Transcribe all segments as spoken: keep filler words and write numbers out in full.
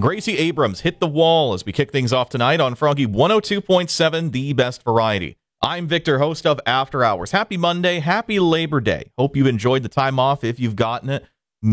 Gracie Abrams hit the wall as we kick things off tonight on Froggy one oh two point seven, the best variety. I'm Victor, host of After Hours. Happy Monday, happy Labor Day. Hope you enjoyed the time off if you've gotten it.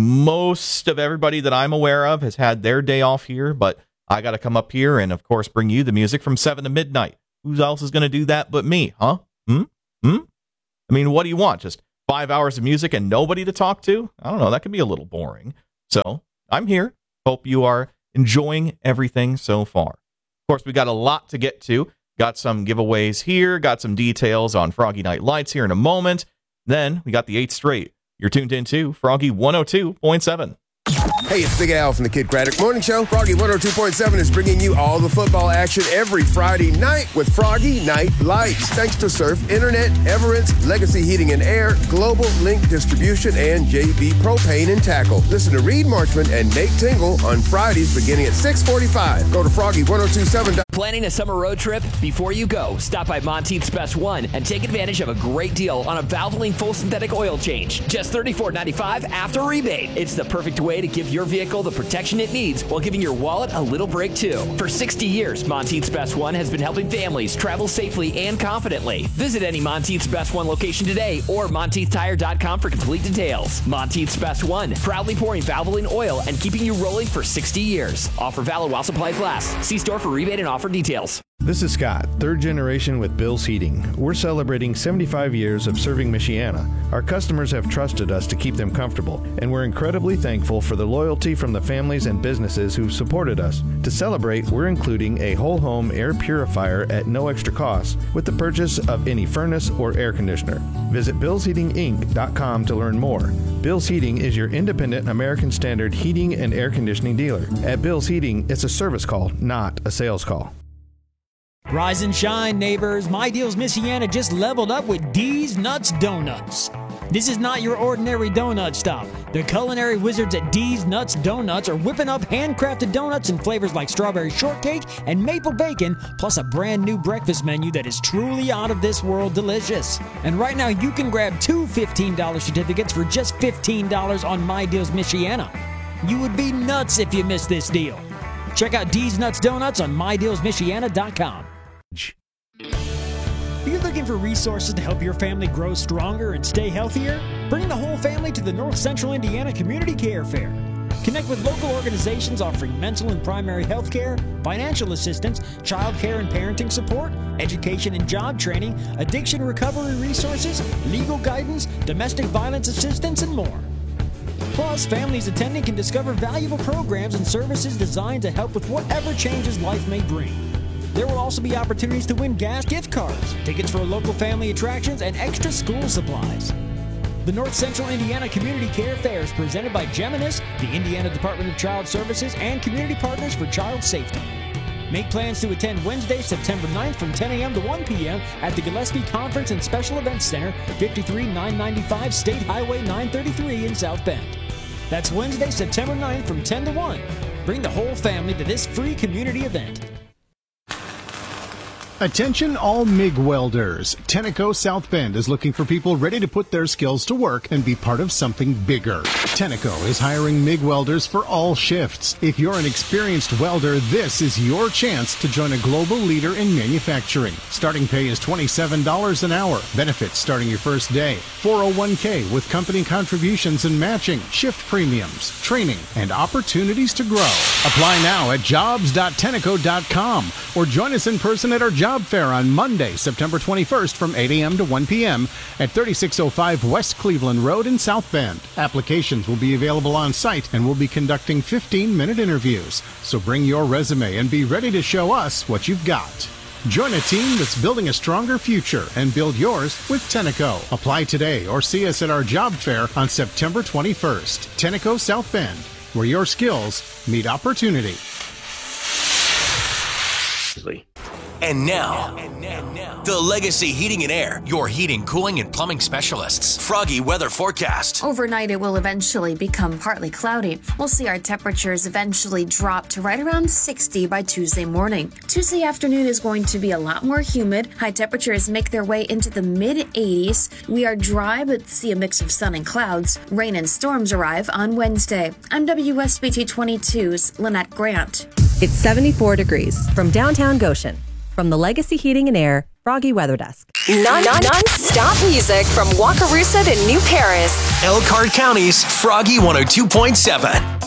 Most of everybody that I'm aware of has had their day off here, but I got to come up here and, of course, bring you the music from seven to midnight. Who else is going to do that but me, huh? Hmm? Hmm? I mean, what do you want? Just five hours of music and nobody to talk to? I don't know. That could be a little boring. So I'm here. Hope you are enjoying everything so far. Of course, we got a lot to get to. Got some giveaways here. Got some details on Froggy Night Lights here in a moment. Then we got the eighth straight. You're tuned in to Froggy one oh two point seven. Hey, it's Big Al from the Kid Craddock Morning Show. Froggy one oh two point seven is bringing you all the football action every Friday night with Froggy Night Lights. Thanks to Surf Internet, Everence, Legacy Heating and Air, Global Link Distribution, and J B Propane and Tackle. Listen to Reed Marchman and Nate Tingle on Fridays beginning at six forty-five. Go to Froggy one oh two seven. Planning a summer road trip? Before you go, stop by Monteith's Best One and take advantage of a great deal on a Valvoline full synthetic oil change. Just thirty-four ninety-five after rebate. It's the perfect way to give your vehicle the protection it needs while giving your wallet a little break too. For sixty years, Monteith's Best One has been helping families travel safely and confidently. Visit any Monteith's Best One location today or Monteith Tire dot com for complete details. Monteith's Best One, proudly pouring Valvoline oil and keeping you rolling for sixty years. Offer valid while supplies last. See store for rebate and offer details. This is Scott, third generation with Bill's Heating. We're celebrating seventy-five years of serving Michiana. Our customers have trusted us to keep them comfortable, and we're incredibly thankful for the loyalty from the families and businesses who've supported us. To celebrate, we're including a whole home air purifier at no extra cost with the purchase of any furnace or air conditioner. Visit bills heating inc dot com to learn more. Bill's Heating is your independent American Standard heating and air conditioning dealer. At Bill's Heating, it's a service call, not a sales call. Rise and shine, neighbors. My Deals Michiana just leveled up with D's Nuts Donuts. This is not your ordinary donut stop. The culinary wizards at D's Nuts Donuts are whipping up handcrafted donuts in flavors like strawberry shortcake and maple bacon, plus a brand new breakfast menu that is truly out of this world delicious. And right now you can grab two fifteen dollars certificates for just fifteen dollars on My Deals Michiana. You would be nuts if you missed this deal. Check out D's Nuts Donuts on my deals michiana dot com. Are you looking for resources to help your family grow stronger and stay healthier? Bring the whole family to the North Central Indiana Community Care Fair. Connect with local organizations offering mental and primary health care, financial assistance, child care and parenting support, education and job training, addiction recovery resources, legal guidance, domestic violence assistance, and more. Plus, families attending can discover valuable programs and services designed to help with whatever changes life may bring. There will also be opportunities to win gas gift cards, tickets for local family attractions, and extra school supplies. The North Central Indiana Community Care Fair is presented by Geminis, the Indiana Department of Child Services, and Community Partners for Child Safety. Make plans to attend Wednesday, September ninth from ten a.m. to one p.m. at the Gillespie Conference and Special Events Center, fifty-three nine ninety-five State Highway nine thirty-three in South Bend. That's Wednesday, September ninth from ten to one. Bring the whole family to this free community event. Attention all MIG welders. Tenneco South Bend is looking for people ready to put their skills to work and be part of something bigger. Tenneco is hiring MIG welders for all shifts. If you're an experienced welder, this is your chance to join a global leader in manufacturing. Starting pay is twenty-seven dollars an hour. Benefits starting your first day. four oh one k with company contributions and matching, shift premiums, training, and opportunities to grow. Apply now at jobs dot tenneco dot com or join us in person at our job fair on Monday, September twenty-first from eight a.m. to one p.m. at thirty-six oh five West Cleveland Road in South Bend. Applications will be available on site and we'll be conducting fifteen-minute interviews. So bring your resume and be ready to show us what you've got. Join a team that's building a stronger future and build yours with Tenneco. Apply today or see us at our job fair on September twenty-first. Tenneco South Bend, where your skills meet opportunity. And now, and now, and now, The Legacy Heating and Air, your heating, cooling, and plumbing specialists. Froggy weather forecast. Overnight, it will eventually become partly cloudy. We'll see our temperatures eventually drop to right around sixty by Tuesday morning. Tuesday afternoon is going to be a lot more humid. High temperatures make their way into the mid eighties. We are dry, but see a mix of sun and clouds. Rain and storms arrive on Wednesday. I'm W S B T twenty-two's Lynette Grant. It's seventy-four degrees from downtown Goshen. From the Legacy Heating and Air Froggy Weather Desk. Non- non- non-stop music from Wakarusa to New Paris. Elkhart County's Froggy one oh two point seven.